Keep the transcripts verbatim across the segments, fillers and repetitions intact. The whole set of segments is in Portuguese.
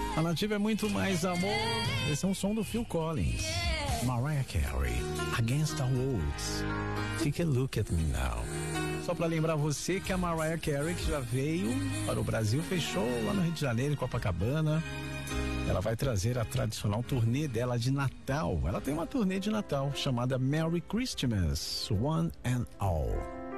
A Nativa é muito mais amor. Esse é um som do Phil Collins. Mariah Carey, Against the Odds. Take a look at me now. Só para lembrar você que a Mariah Carey, que já veio para o Brasil, fechou lá no Rio de Janeiro, em Copacabana. Ela vai trazer a tradicional turnê dela de Natal. Ela tem uma turnê de Natal chamada Merry Christmas, One and All.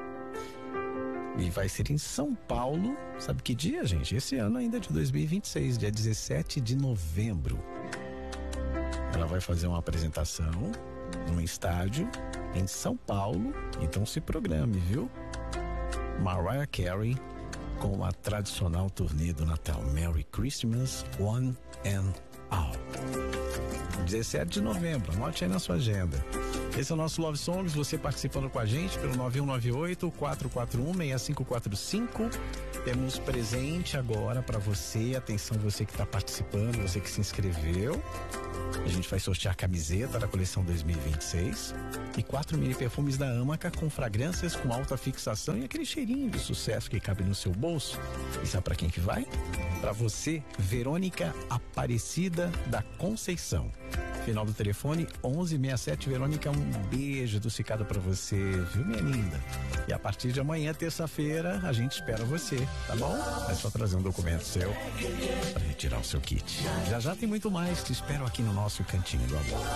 E vai ser em São Paulo. Sabe que dia, gente? Esse ano ainda de dois mil e vinte e seis, dia dezessete de novembro. Ela vai fazer uma apresentação num estádio em São Paulo. Então se programe, viu? Mariah Carey com a tradicional turnê do Natal, Merry Christmas, One and All. dezessete de novembro, anote aí na sua agenda. Esse é o nosso Love Songs, você participando com a gente pelo nove um nove oito, quatro quatro um, seis cinco quatro cinco. Temos presente agora para você, atenção você que está participando, você que se inscreveu. A gente vai sortear a camiseta da coleção dois mil e vinte e seis e quatro mini perfumes da Amaca com fragrâncias com alta fixação e aquele cheirinho de sucesso que cabe no seu bolso. E sabe para quem que vai? Para você, Verônica Aparecida da Conceição. Final do telefone onze sessenta e sete. Verônica, um beijo adocicado pra você, viu, minha linda? E a partir de amanhã, terça-feira, a gente espera você, tá bom? É só trazer um documento seu pra retirar o seu kit. Já já tem muito mais, te espero aqui no nosso Cantinho do Amor.